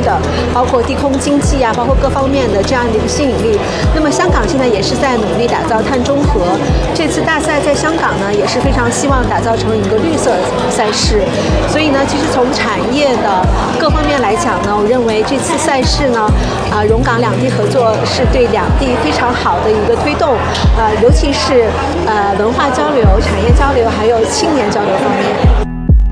的，包括低空经济啊，包括各方面的这样的一个吸引力。那么香港现在也是在努力打造碳中和，这次大赛在香港呢也是非常希望打造成一个绿色赛事。所以呢，其实从产业的各方面来讲呢，我认为这次赛事呢，蓉港两地合作是对两地非常好的一个推动，尤其是文化交流、产业交流还有青年交流方面。